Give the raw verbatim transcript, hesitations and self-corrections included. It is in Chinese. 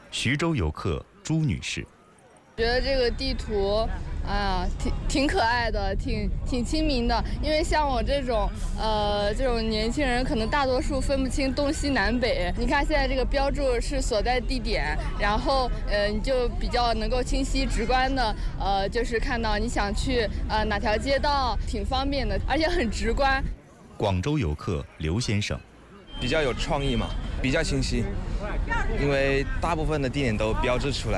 徐州游客朱女士。 觉得这个地图，哎呀，挺挺可爱的，挺挺亲民的。因为像我这种，呃，这种年轻人，可能大多数分不清东西南北。你看现在这个标注是所在地点，然后呃，你就比较能够清晰直观的，呃，就是看到你想去呃哪条街道，挺方便的，而且很直观。 广州游客刘先生。 比较有创意嘛，比较清晰，因为大部分的地点都标志出来。